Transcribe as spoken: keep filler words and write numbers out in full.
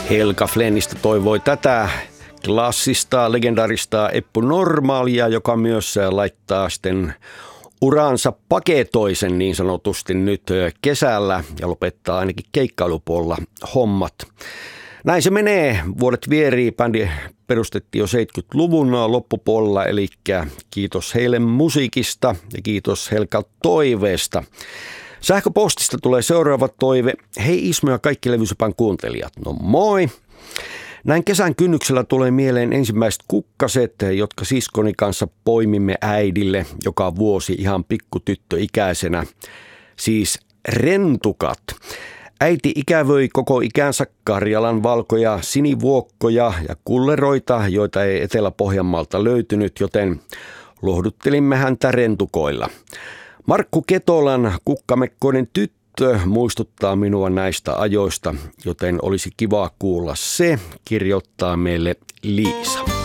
Helka Flennistä toivoi tätä klassista, legendaarista Eppu Normaalia, joka myös laittaa sitten uransa paketoisen niin sanotusti nyt kesällä ja lopettaa ainakin keikkailupuolella hommat. Näin se menee. Vuodet vierii. Bändi perustettiin jo seitsemänkymmentäluvun loppupuolella, eli kiitos heille musiikista ja kiitos Helka toiveesta. Sähköpostista tulee seuraava toive. Hei Ismo ja kaikki Levysopan kuuntelijat. No moi! Näin kesän kynnyksellä tulee mieleen ensimmäiset kukkaset, jotka siskoni kanssa poimimme äidille joka vuosi ihan pikkutyttöikäisenä. Siis rentukat. Äiti ikävöi koko ikänsä Karjalan valkoja, sinivuokkoja ja kulleroita, joita ei Etelä-Pohjanmaalta löytynyt, joten lohduttelimme häntä rentukoilla. Markku Ketolan kukkamekkoinen tyttö muistuttaa minua näistä ajoista, joten olisi kiva kuulla se, kirjoittaa meille Liisa.